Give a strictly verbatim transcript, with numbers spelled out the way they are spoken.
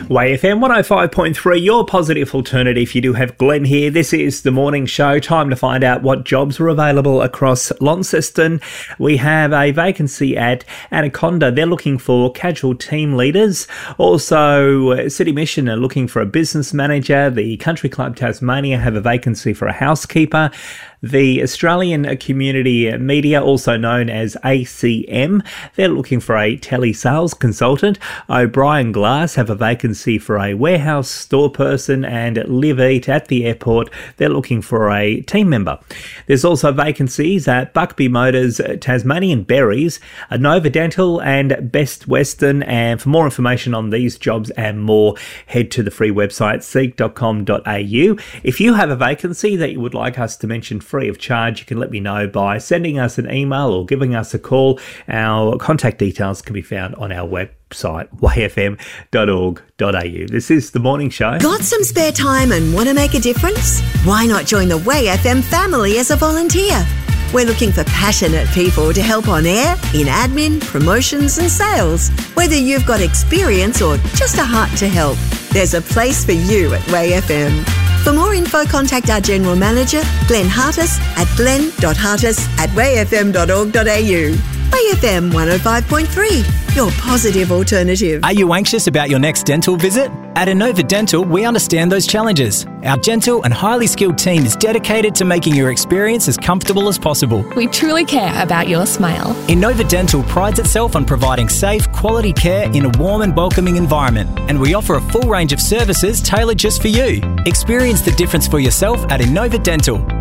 Y F M one oh five point three, your positive alternative. You do have Glenn here. This is the morning show. Time to find out what jobs are available across Launceston. We have a vacancy at Anaconda. They're looking for casual team leaders. Also, uh, City Mission are looking for a business manager. The Country Club Tasmania have a vacancy for a housekeeper. The Australian Community Media, also known as A C M, they're looking for a telesales consultant. O'Brien Glass have a vacancy for a warehouse store person, and Live Eat at the airport, they're looking for a team member. There's also vacancies at Buckby Motors, Tasmanian Berries, Nova Dental and Best Western. And for more information on these jobs and more, head to the free website seek dot com dot a u. If you have a vacancy that you would like us to mention free of charge, you can let me know by sending us an email or giving us a call. Our contact details can be found on our website, y f m dot org dot a u. This is The Morning Show. Got some spare time and want to make a difference? Why not join the Y F M family as a volunteer? We're looking for passionate people to help on air, in admin, promotions and sales. Whether you've got experience or just a heart to help, there's a place for you at Y F M. For more info, contact our General Manager, Glenn Hartis, at glenn dot hartis at y f m dot org dot a u. Y F M one oh five point three, your positive alternative. Are you anxious about your next dental visit? At Inova Dental, we understand those challenges. Our gentle and highly skilled team is dedicated to making your experience as comfortable as possible. We truly care about your smile. Inova Dental prides itself on providing safe, quality care in a warm and welcoming environment, and we offer a full range of services tailored just for you. Experience the difference for yourself at Inova Dental.